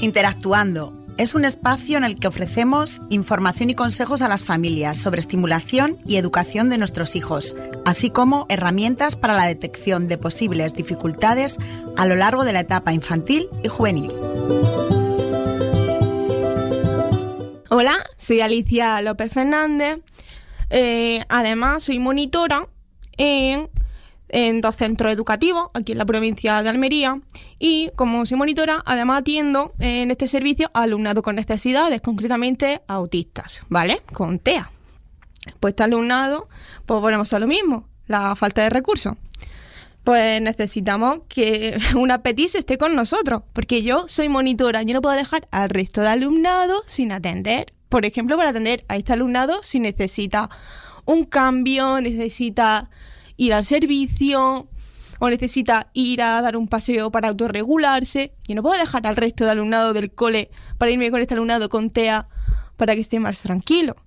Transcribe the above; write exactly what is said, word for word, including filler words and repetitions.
Interactuando es un espacio en el que ofrecemos información y consejos a las familias sobre estimulación y educación de nuestros hijos, así como herramientas para la detección de posibles dificultades a lo largo de la etapa infantil y juvenil. Hola, soy Alicia López Fernández. Eh, además, soy monitora en, en dos centros educativos aquí en la provincia de Almería y como soy monitora, además atiendo en este servicio a alumnado con necesidades, concretamente autistas, ¿vale? Con T E A. Pues este alumnado, pues volvemos a lo mismo, la falta de recursos. Pues necesitamos que una PETIS esté con nosotros, porque yo soy monitora, yo no puedo dejar al resto de alumnado sin atender. Por ejemplo, para atender a este alumnado, si necesita un cambio, necesita ir al servicio o necesita ir a dar un paseo para autorregularse, yo no puedo dejar al resto de alumnado del cole para irme con este alumnado con T E A para que esté más tranquilo.